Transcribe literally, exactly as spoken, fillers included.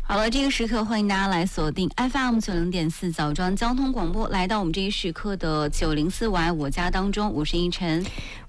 好了，这个时刻欢迎大家来锁定 F M 九零点四枣庄交通广播，来到我们这一时刻的九零四我爱我家当中，我是依晨。